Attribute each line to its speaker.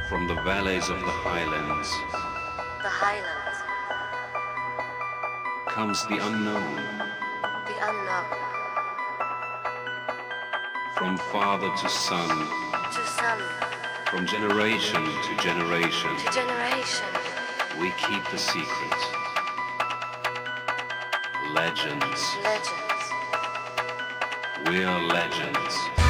Speaker 1: From the valleys of the highlands
Speaker 2: the highlands,
Speaker 1: comes the unknown.
Speaker 2: the unknown,
Speaker 1: From father to son,
Speaker 2: to some,
Speaker 1: from generation to generation,
Speaker 2: to generation,
Speaker 1: we keep the secret. Legends.
Speaker 2: legends.
Speaker 1: We're legends.